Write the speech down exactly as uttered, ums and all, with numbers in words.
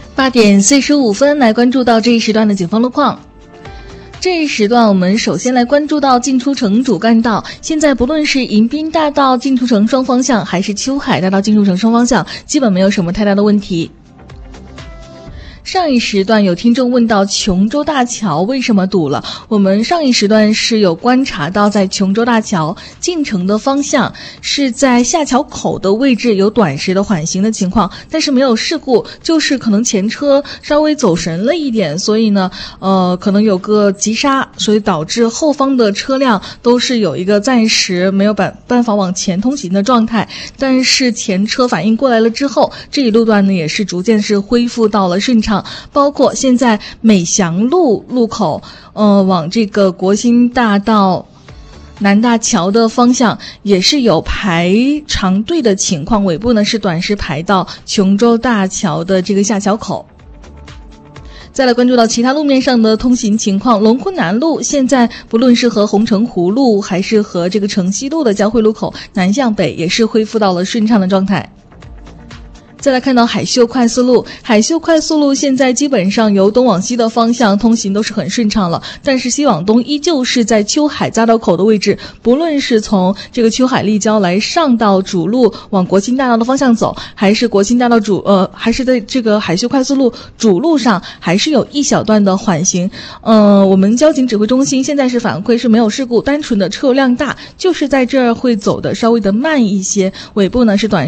八点四十五分，来关注到这一时段的警方路况。这一时段我们首先来关注到进出城主干道，现在不论是迎宾大道进出城双方向，还是秋海大道进出城双方向，基本没有什么太大的问题。上一时段有听众问到琼州大桥为什么堵了，我们上一时段是有观察到在琼州大桥进城的方向是在下桥口的位置有短时的缓行的情况，但是没有事故，就是可能前车稍微走神了一点，所以呢呃，可能有个急刹，所以导致后方的车辆都是有一个暂时没有办办法往前通行的状态，但是前车反应过来了之后，这一路段呢也是逐渐是恢复到了顺畅，包括现在美祥路路口呃，往这个国兴大道南大桥的方向也是有排长队的情况，尾部呢是短时排到琼州大桥的这个下桥口。再来关注到其他路面上的通行情况，龙昆南路现在不论是和红城湖路还是和这个城西路的交汇路口南向北也是恢复到了顺畅的状态。再来看到海秀快速路，海秀快速路现在基本上由东往西的方向通行都是很顺畅了，但是西往东依旧是在秋海匝道口的位置，不论是从这个秋海立交来上到主路往国兴大道的方向走，还是国兴大道主呃，还是在这个海秀快速路主路上，还是有一小段的缓行。呃，我们交警指挥中心现在是反馈是没有事故，单纯的车流量大，就是在这儿会走的稍微的慢一些，尾部呢是短